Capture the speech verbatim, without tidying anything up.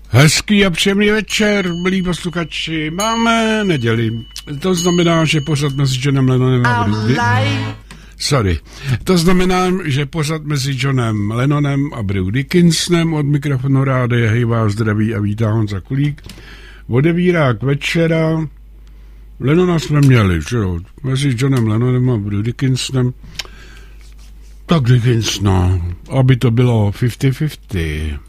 Hezký a příjemný večer, milí posluchači. Máme neděli. To znamená, že pořad mezi Johnem Lennonem a Bruce... Sorry. To znamená, že pořad mezi Johnem Lennonem a Bruce Dickinsonem od mikrofonu rádia hej vás zdraví a vítá Honza Kulík. Odevírá k večera. Lennona jsme měli, že jo? Mezi Johnem Lennonem a Bruce Dickinsonem. Tak Dickinson, aby to bylo padesát na padesát.